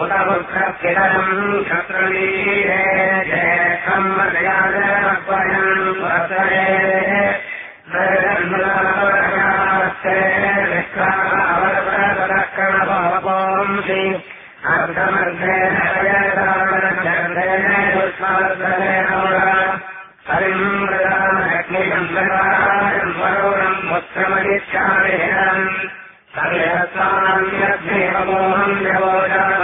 उत पुत्रकिरणम् क्षत्रुवीरे ज्येष्ठम् मर्यादमद्वयम् वर्तये ृते विश्वावरकणपांसि अर्धमर्धेन हरिम् मृदाग्निगन्धकायम् वरुणम् पुत्रमदिच्छामिहिरम् सर्वसाम्यग्निमोहम् यवोजाम्